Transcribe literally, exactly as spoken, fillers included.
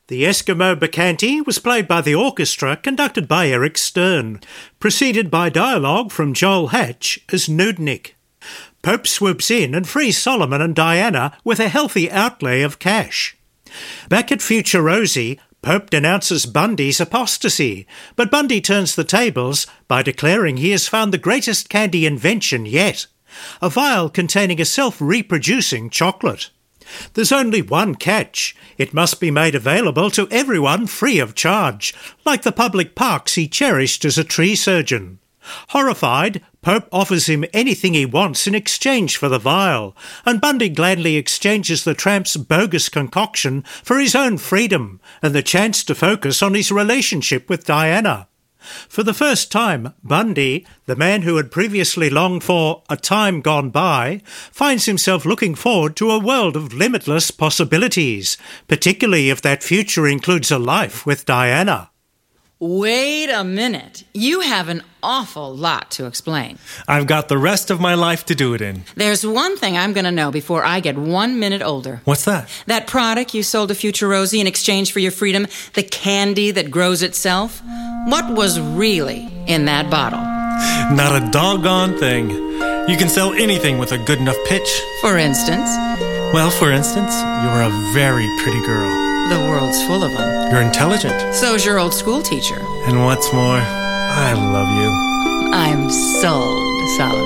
The Eskimo Bacchante was played by the orchestra conducted by Eric Stern, preceded by dialogue from Joel Hatch as Nudnik. Pope swoops in and frees Solomon and Diana with a healthy outlay of cash. Back at Future Rosie, Pope denounces Bundy's apostasy, but Bundy turns the tables by declaring he has found the greatest candy invention yet, a vial containing a self-reproducing chocolate. There's only one catch. It must be made available to everyone free of charge, like the public parks he cherished as a tree surgeon. Horrified, Pope offers him anything he wants in exchange for the vial, and Bundy gladly exchanges the tramp's bogus concoction for his own freedom and the chance to focus on his relationship with Diana. For the first time, Bundy, the man who had previously longed for a time gone by, finds himself looking forward to a world of limitless possibilities, particularly if that future includes a life with Diana. Wait a minute. You have an awful lot to explain. I've got the rest of my life to do it in. There's one thing I'm going to know before I get one minute older. What's that? That product you sold to Future Rosie in exchange for your freedom, the candy that grows itself. What was really in that bottle? Not a doggone thing. You can sell anything with a good enough pitch. For instance? Well, for instance, you're a very pretty girl. The world's full of them. You're intelligent. So's your old school teacher. And what's more, I love you. I'm sold, Solomon.